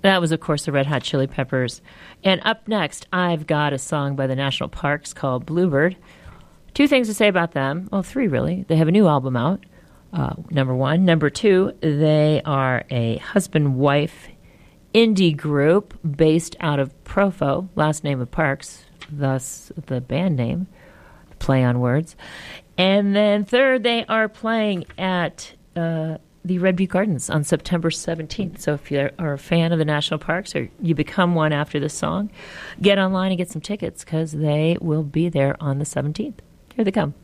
That was, of course, the Red Hot Chili Peppers. And up next, I've got a song by the National Parks called Bluebird. Two things to say about them. Well, three, really. They have a new album out, number one. Number two, they are a husband-wife indie group based out of Profo, last name of Parks, thus the band name, play on words. And then third, they are playing at the Red Butte Gardens on September 17th. So if you are a fan of the National Parks or you become one after this song, get online and get some tickets because they will be there on the 17th. Here they come.